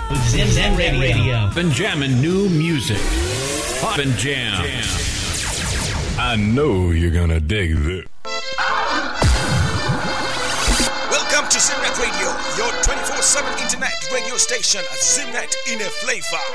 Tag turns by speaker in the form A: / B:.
A: with Zimnet Radio.
B: Been jamming new music. Pop and jam. I know you're gonna dig this.
C: Welcome to Zimnet Radio, your 24/7 internet radio station. Zimnet in a flavor.